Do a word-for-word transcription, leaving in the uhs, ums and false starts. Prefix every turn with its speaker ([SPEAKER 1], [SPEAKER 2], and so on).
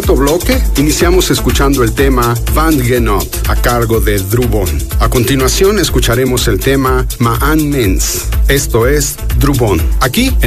[SPEAKER 1] sexto bloque, iniciamos escuchando el tema Van Genot, a cargo de Drubon. A continuación, escucharemos el tema Maan Mens. Esto es Drubon, aquí en